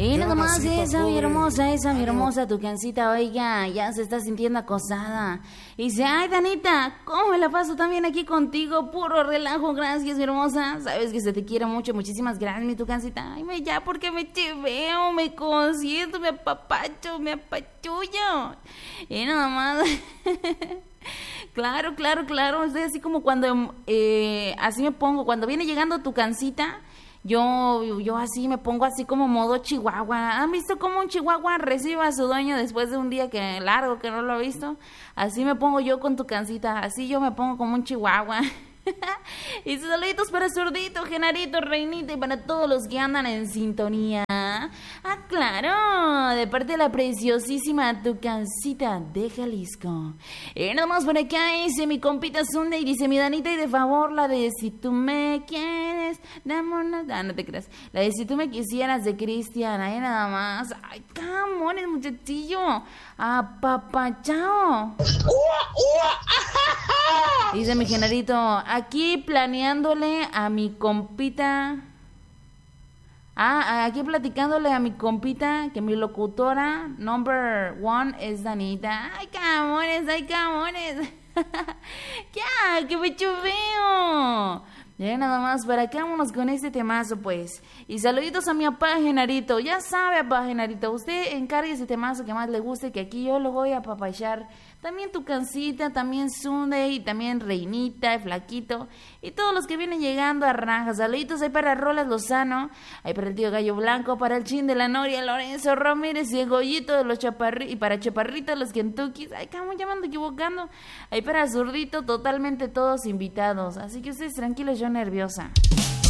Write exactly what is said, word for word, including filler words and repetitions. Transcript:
Y nada más esa, mi hermosa, esa, mi hermosa, tu cancita, oiga, ya se está sintiendo acosada. Y dice, ay, Danita, ¿cómo me la paso también aquí contigo? Puro relajo, gracias, mi hermosa. Sabes que se te quiere mucho, muchísimas gracias, mi tu cancita. Ay, me, ya, porque me chiveo, me consiento, me apapacho, me apachullo. Y nada más... Claro, claro, claro, estoy así como cuando, eh, así me pongo, cuando viene llegando tu cancita... Yo, yo así me pongo así como modo chihuahua. ¿Han visto cómo un chihuahua recibe a su dueño después de un día que largo que no lo he visto? Así me pongo yo con tu cancita. Así yo me pongo como un chihuahua. Y saluditos para Zurdito, Genarito, Reinita y para todos los que andan en sintonía. Ah, claro, de parte de la preciosísima tu cancita de Jalisco. Y nada más por acá dice mi compita Sunday y dice mi Danita y de favor la de si tú me quieres, dame una... Ah, no te creas. La de si tú me quisieras de Cristian, ahí nada más. Ay, camones, muchachillo. Apapachao. Dice mi Genarito, aquí planeándole a mi compita... Ah, aquí platicándole a mi compita que mi locutora number one es Danita. Ay, camones, ay, camones. Ya, que me chuveo. Ya nada más, para acá vámonos con este temazo, pues. Y saluditos a mi papá Genarito. Ya sabe, papá Genarito, usted encargue ese temazo que más le guste, que aquí yo lo voy a apapachar. También tu cancita, también Sunday, también Reinita, Flaquito. Y todos los que vienen llegando a Ranja. Saluditos ahí para Rolas Lozano, ahí para el tío Gallo Blanco, para el Chin de la Noria, Lorenzo Ramírez y el Goyito de los Chaparritos. Y para Chaparrito, los Kentuckys. Ay, cómo ya me ando equivocando. Ahí para Zurdito, totalmente todos invitados. Así que ustedes tranquilos, yo nerviosa.